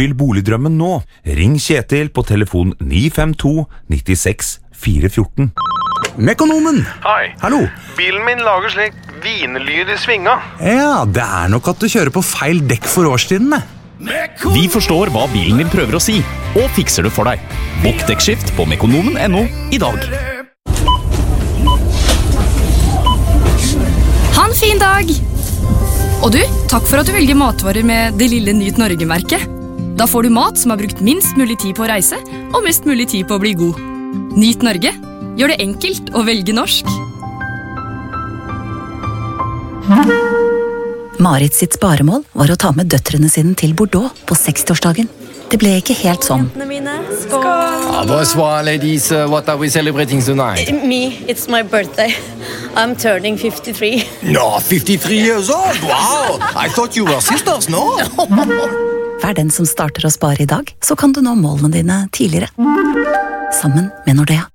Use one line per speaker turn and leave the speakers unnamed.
Oppfyll boligdrømmen nå. Ring Kjetil på telefon 952 96 414.
Mekonomen!
Hei.
Hallo.
Bilen min lager slik vinelyd I svinga.
Ja, det nok at du kjører på feil dekk for årstiden med.
Vi forstår hva bilen din prøver å si, og fikser det for deg. Bokk dekkskift på mekonomen.no I dag.
Ha en fin dag! Og du, takk for at du velger matvarer med det lille Nyt Norge-merket. Da får du mat som har brukt minst mulig tid på å reise, og mest mulig tid på å bli god. Nyt Norge. Gjør det enkelt å velge norsk.
Marit sitt sparemål var å ta med døtrene sine til Bordeaux på 60-årsdagen. Det ble ikke helt sånn.
Bonsoir, ladies. What are we celebrating tonight?
Me, it's my birthday. I'm turning 53.
No, 53 years old. Wow! I thought you were sisters, no?
Vær den som starter å spare I dag, så kan du nå målene dine tidligere. Sammen med Nordea.